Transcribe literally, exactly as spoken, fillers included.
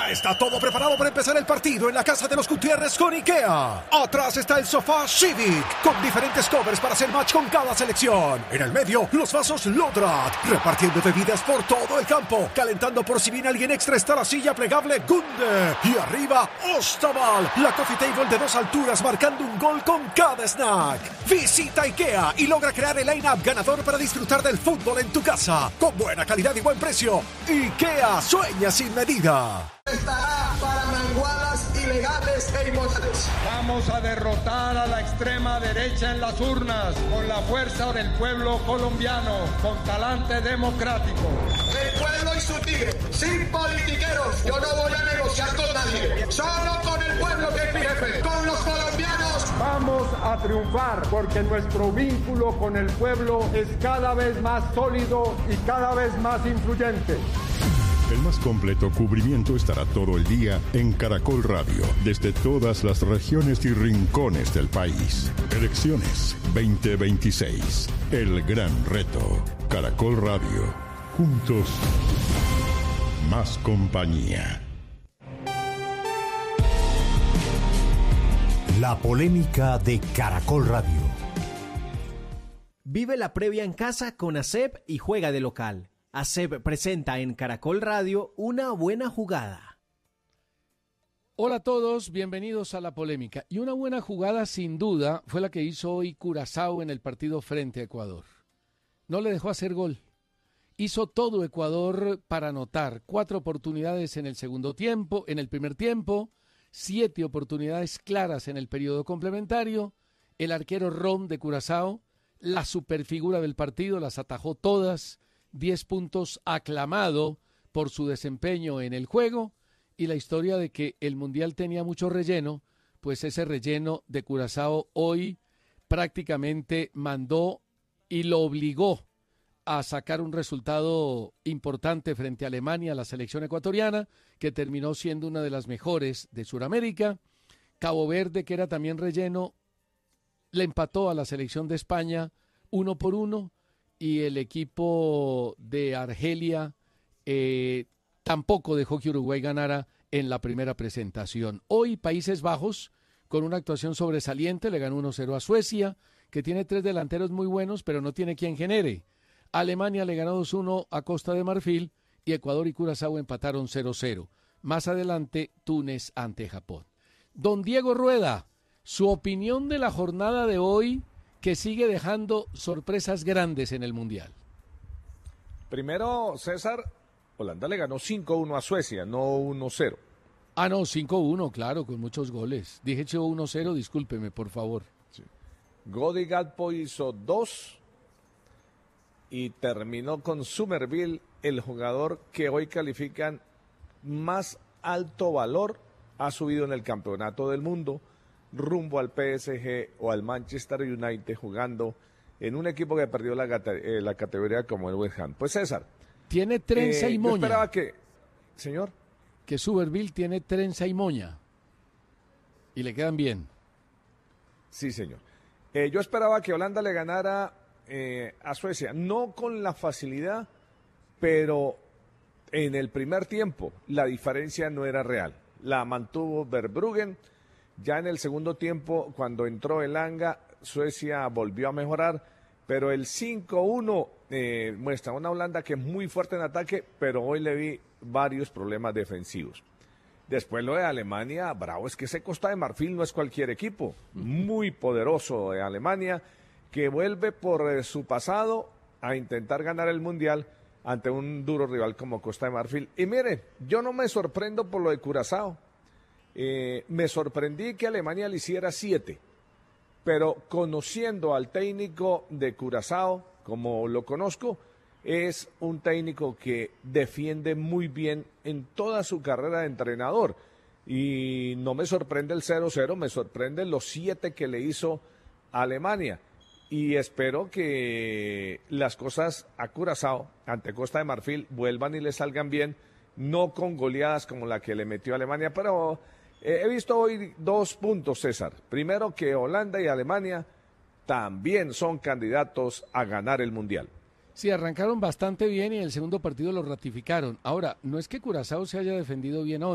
Ya está todo preparado para empezar el partido en la casa de los Gutiérrez con IKEA. Atrás está el sofá Civic, con diferentes covers para hacer match con cada selección. En el medio, los vasos Lodrat, repartiendo bebidas por todo el campo. Calentando por si viene alguien extra está la silla plegable Gunde. Y arriba, Ostaval, la coffee table de dos alturas marcando un gol con cada snack. Visita IKEA y logra crear el line-up ganador para disfrutar del fútbol en tu casa. Con buena calidad y buen precio. IKEA sueña sin medida. Estará para manguadas ilegales e inmorales. Vamos a derrotar a la extrema derecha en las urnas con la fuerza del pueblo colombiano, con talante democrático. El pueblo y su tigre, sin politiqueros. Yo no voy a negociar con nadie, solo con el pueblo que es mi jefe, con los colombianos. Vamos a triunfar porque nuestro vínculo con el pueblo es cada vez más sólido y cada vez más influyente. El más completo cubrimiento estará todo el día en Caracol Radio, desde todas las regiones y rincones del país. Elecciones veinte veintiséis, el gran reto. Caracol Radio, juntos, más compañía. La polémica de Caracol Radio. Vive la previa en casa con A S E P y juega de local. A S E P presenta en Caracol Radio Una Buena Jugada. Hola a todos, bienvenidos a La Polémica. Y una buena jugada sin duda fue la que hizo hoy Curazao en el partido frente a Ecuador. No le dejó hacer gol. Hizo todo Ecuador para anotar. Cuatro oportunidades en el segundo tiempo, en el primer tiempo, siete oportunidades claras en el periodo complementario. El arquero Rom de Curazao, la superfigura del partido, las atajó todas. diez puntos, aclamado por su desempeño en el juego, y la historia de que el Mundial tenía mucho relleno, pues ese relleno de Curazao hoy prácticamente mandó y lo obligó a sacar un resultado importante frente a Alemania, la selección ecuatoriana, que terminó siendo una de las mejores de Sudamérica. Cabo Verde, que era también relleno, le empató a la selección de España uno por uno, y el equipo de Argelia eh, tampoco dejó que Uruguay ganara en la primera presentación. Hoy Países Bajos, con una actuación sobresaliente, le ganó uno cero a Suecia, que tiene tres delanteros muy buenos, pero no tiene quien genere. Alemania le ganó dos uno a Costa de Marfil, y Ecuador y Curazao empataron cero cero. Más adelante, Túnez ante Japón. Don Diego Rueda, su opinión de la jornada de hoy, que sigue dejando sorpresas grandes en el Mundial. Primero, César, Holanda le ganó cinco uno a Suecia, no uno cero. Ah, no, cinco uno, claro, con muchos goles. Dije uno cero, discúlpeme, por favor. Sí. Godi Gakpo hizo dos y terminó con Somerville, el jugador que hoy califican más alto valor, ha subido en el campeonato del mundo, rumbo al P S G o al Manchester United, jugando en un equipo que perdió la, eh, la categoría como el West Ham. Pues César, tiene trenza eh, y moña. Yo esperaba que, señor, que Somerville tiene trenza y moña y le quedan bien. Sí, señor. Eh, yo esperaba que Holanda le ganara eh, a Suecia, no con la facilidad, pero en el primer tiempo la diferencia no era real. La mantuvo Verbruggen. Ya en el segundo tiempo, cuando entró Elanga, Suecia volvió a mejorar, pero el cinco uno eh, muestra una Holanda que es muy fuerte en ataque, pero hoy le vi varios problemas defensivos. Después lo de Alemania, bravo, es que ese Costa de Marfil no es cualquier equipo, muy poderoso de Alemania, que vuelve por eh, su pasado a intentar ganar el Mundial ante un duro rival como Costa de Marfil. Y mire, yo no me sorprendo por lo de Curazao. Eh, me sorprendí que Alemania le hiciera siete, pero conociendo al técnico de Curazao, como lo conozco, es un técnico que defiende muy bien en toda su carrera de entrenador, y no me sorprende el cero cero, me sorprende los siete que le hizo a Alemania, y espero que las cosas a Curazao ante Costa de Marfil vuelvan y le salgan bien, no con goleadas como la que le metió a Alemania, pero He visto hoy dos puntos, César. Primero, que Holanda y Alemania también son candidatos a ganar el Mundial. Sí, arrancaron bastante bien y en el segundo partido lo ratificaron. Ahora, no es que Curazao se haya defendido bien hoy.